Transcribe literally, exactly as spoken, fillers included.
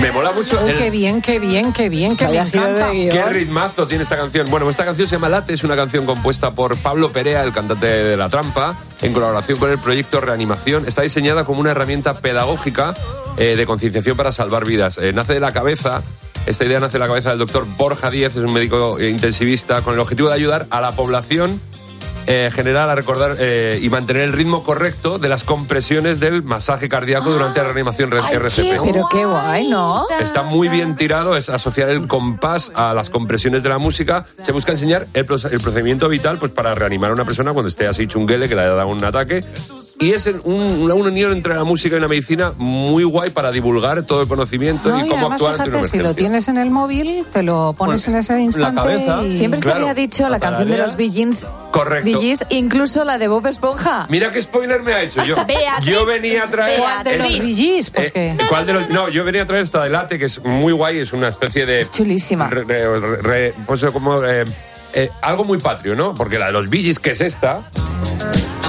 Me mola mucho. Uy, el... qué bien, qué bien, qué bien, qué bien. Qué ritmazo tiene esta canción. Bueno, esta canción se llama Late, es una canción compuesta por Pablo Perea, el cantante de La Trampa, en colaboración con el proyecto Reanimación. Está diseñada como una herramienta pedagógica eh, de concienciación para salvar vidas. Eh, nace de la cabeza, esta idea nace de la cabeza del doctor Borja Díez, es un médico intensivista, con el objetivo de ayudar a la población Eh, general a recordar eh, y mantener el ritmo correcto de las compresiones del masaje cardíaco ah, durante la reanimación R C P. Qué pero qué guay, ¿no? Está muy bien tirado, es asociar el compás a las compresiones de la música. Se busca enseñar el, el procedimiento vital pues para reanimar a una persona cuando esté así chunguele, que le haya dado un ataque. Y es un, una unión entre la música y la medicina muy guay para divulgar todo el conocimiento no, y, y cómo además, actuar fíjate, ante una si lo tienes en el móvil, te lo pones bueno, en ese instante. La cabeza. Y... Siempre claro, se había dicho la canción de los Bee Gees. Correcto. Bee Gees, incluso la de Bob Esponja. Mira qué spoiler me ha hecho. Yo, yo venía a traer... ¿Cuál de los Bee Gees? ¿Por qué? Eh, ¿Cuál de los...? No, yo venía a traer esta de Late, que es muy guay, es una especie de... Es chulísima. Re, re, re, pues como... Eh, eh, algo muy patrio, ¿no? Porque la de los Bee Gees, que es esta...